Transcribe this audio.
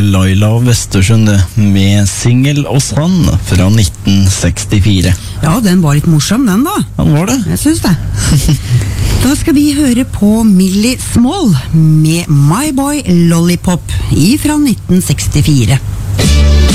Laila og Vestersund med Singel og Sand fra 1964. Ja, den var litt morsom, den da. Han var det. Jeg synes det. Da skal vi høre på Millie Small med My Boy Lollipop fra 1964.